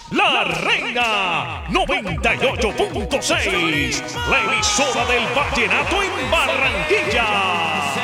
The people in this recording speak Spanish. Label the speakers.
Speaker 1: La Reina 98.6, la emisora del vallenato en Barranquilla.